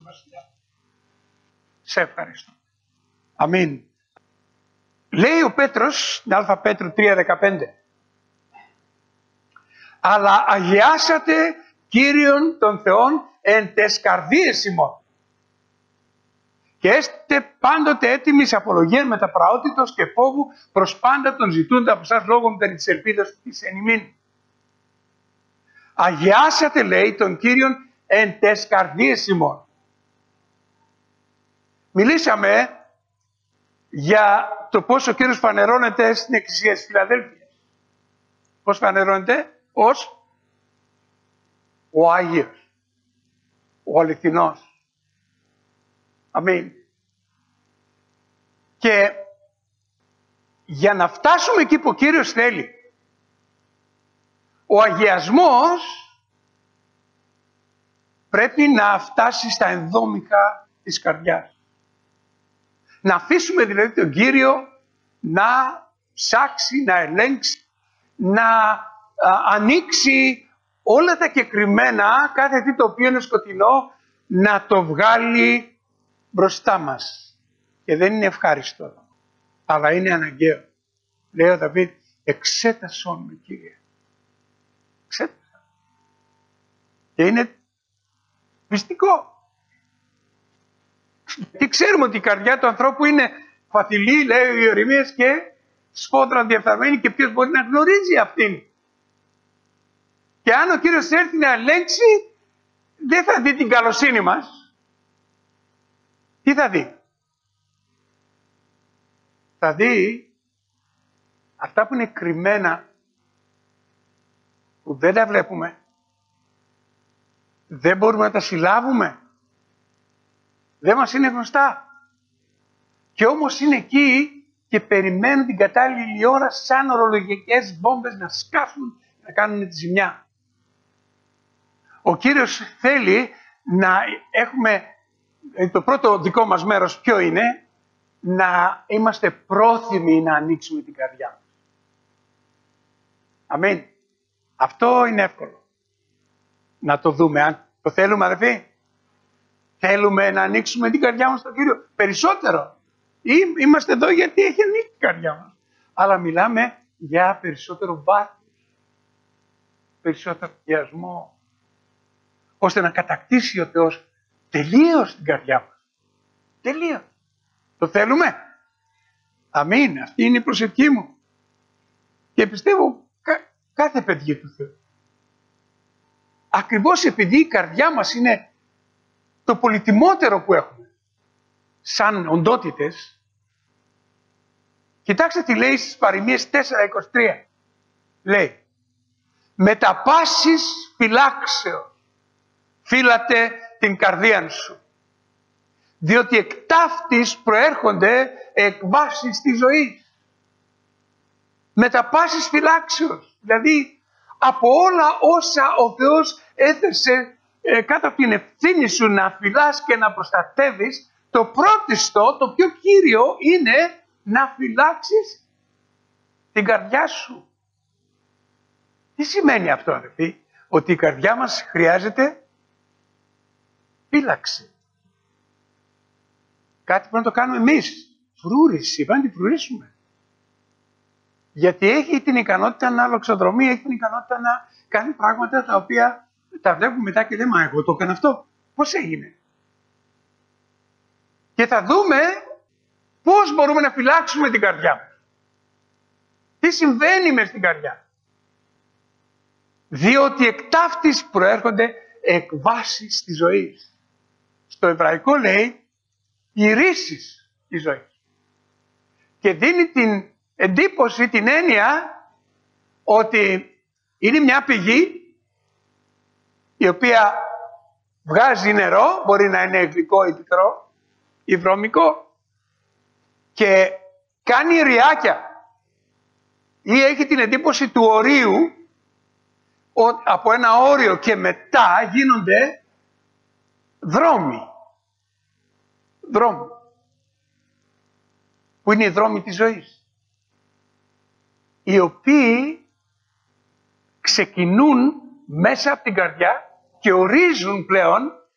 Βασιλιά. Σε ευχαριστώ. Αμήν. Λέει ο Πέτρος, στην Α Πέτρου 3:15, αλλά αγιάσατε Κύριον των Θεών εν τες καρδίες ημών και έστε πάντοτε έτοιμοι σε απολογία με τα πραότητος και φόβου προς πάντα τον ζητούντα από εσάς λόγω περί της ελπίδας της εν ημίν. Αγιάσατε, λέει, τον Κύριον εν τες καρδίες ημών. Μιλήσαμε για το πώς ο Κύριος φανερώνεται στην Εκκλησία της Φιλαδέλφειας. Πώς φανερώνεται? Ως ο Άγιος, ο αληθινός. Αμήν. Και για να φτάσουμε εκεί που ο Κύριος θέλει, ο αγιασμός πρέπει να φτάσει στα ενδόμηχα της καρδιάς. Να αφήσουμε δηλαδή τον Κύριο να ψάξει, να ελέγξει, να ανοίξει όλα τα κεκριμένα, κάθε τι το οποίο είναι σκοτεινό, να το βγάλει μπροστά μας. Και δεν είναι ευχάριστο, αλλά είναι αναγκαίο. Λέει ο Δαβίδ, εξέτασον με, Κύριε. Εξέτασα. Και είναι πιστικό. Και ξέρουμε ότι η καρδιά του ανθρώπου είναι φατιλή, λέει ο Ιερεμίας, και σφόδρα διεφθαρμένη, και ποιος μπορεί να γνωρίζει αυτήν. Και αν ο Κύριος έρθει να ελέγξει, δεν θα δει την καλοσύνη μας. Τι θα δει? Θα δει αυτά που είναι κρυμμένα, που δεν τα βλέπουμε, δεν μπορούμε να τα συλλάβουμε, δεν μας είναι γνωστά. Και όμως είναι εκεί και περιμένουν την κατάλληλη ώρα σαν ορολογικές βόμβες να σκάσουν, να κάνουν τη ζημιά. Ο Κύριος θέλει να έχουμε, το πρώτο δικό μας μέρος ποιο είναι? Να είμαστε πρόθυμοι να ανοίξουμε την καρδιά μας. Αμήν. Αυτό είναι εύκολο να το δούμε. Αν το θέλουμε, αδερφοί, θέλουμε να ανοίξουμε την καρδιά μας στον Κύριο περισσότερο. Ή είμαστε εδώ γιατί έχει ανοίξει την καρδιά μας. Αλλά μιλάμε για περισσότερο βάθος, περισσότερο αγιασμό, ώστε να κατακτήσει ο Θεός τελείως την καρδιά μας. Τελείως. Το θέλουμε? Αμήν. Αυτή είναι η προσευχή μου. Και πιστεύω κάθε παιδί του Θεού. Ακριβώς επειδή η καρδιά μας είναι το πολυτιμότερο που έχουμε σαν οντότητες, κοιτάξτε τι λέει στις Παροιμίες 4:23. Λέει, με τα πάσης φυλάξεως φύλατε την καρδία σου, διότι εκ ταύτης προέρχονται εκβάσεις της ζωής. Με τα πάσης φυλάξεως, δηλαδή από όλα όσα ο Θεός έθεσε κάτω από την ευθύνη σου να φυλάς και να προστατεύεις, το πρώτιστο, το πιο κύριο είναι να φυλάξεις την καρδιά σου. Τι σημαίνει αυτό, αδελφοί? Ότι η καρδιά μας χρειάζεται φύλαξη. Κάτι που να το κάνουμε εμείς. Φρούρηση, πρέπει να την φρουρήσουμε. Γιατί έχει την ικανότητα να λοξοδρομεί, έχει την ικανότητα να κάνει πράγματα τα οποία τα βλέπουμε μετά και λέμε, μα εγώ το έκανα αυτό. Πώς έγινε? Και θα δούμε πώς μπορούμε να φυλάξουμε την καρδιά μας. Τι συμβαίνει μες στην καρδιά? Διότι εκ ταύτης προέρχονται εκβάσεις της ζωής. Στο εβραϊκό λέει οι ρήσεις της ζωής. Και δίνει την εντύπωση, την έννοια ότι είναι μια πηγή η οποία βγάζει νερό, μπορεί να είναι γλυκό ή πικρό ή βρώμικο, και κάνει ριάκια ή έχει την εντύπωση του ορίου, από ένα όριο και μετά γίνονται δρόμοι. Δρόμοι. Που είναι οι δρόμοι της ζωής. Οι οποίοι ξεκινούν μέσα από την καρδιά και ορίζουν πλέον